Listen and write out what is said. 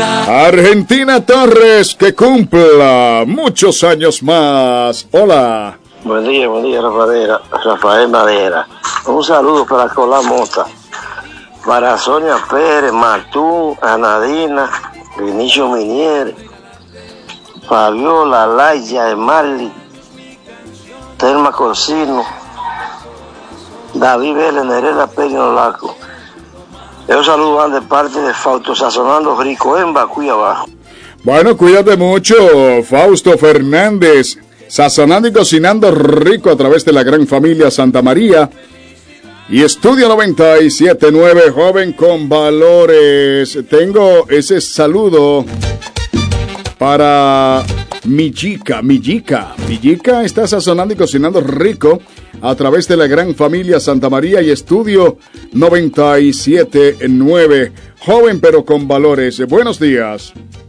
Argentina Torres, que cumpla muchos años más. Hola. Buen día, Rafael Madera. Un saludo para Colá Mota, para Sonia Pérez, Martún, Anadina, Vinicio Minier, Fabiola, Laia, Emali, Telma Corsino, David Vélez, Nerela Peña Laco. Ellos saludan de parte de Fausto Sazonando Rico en Bacuy abajo. Bueno, cuídate mucho, Fausto Fernández, sazonando y cocinando rico a través de la gran familia Santa María. Y Estudio 97.9, joven con valores. Tengo ese saludo para Millica está sazonando y cocinando rico a través de la gran familia Santa María y Estudio 97.9, joven pero con valores. Buenos días.